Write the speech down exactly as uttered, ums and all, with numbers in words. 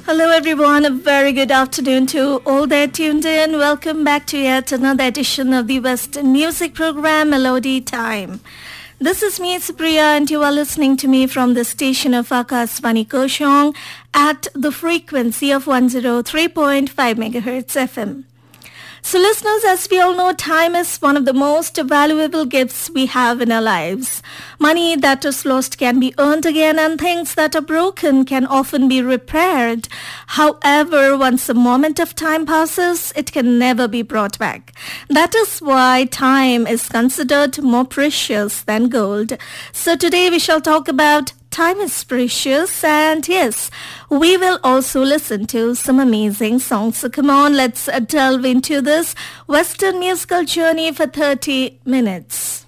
Hello everyone, a very good afternoon to all that tuned in. Welcome back to yet another edition of the Western Music Program, Melody Time. This is me, Supriya, and you are listening to me from the station of Akashvani Koshong at the frequency of one oh three point five megahertz F M. So listeners, as we all know, time is one of the most valuable gifts we have in our lives. Money that is lost can be earned again, and things that are broken can often be repaired. However, once a moment of time passes, it can never be brought back. That is why time is considered more precious than gold. So today we shall talk about time is precious, and yes, we will also listen to some amazing songs. So come on, let's delve into this Western musical journey for thirty minutes.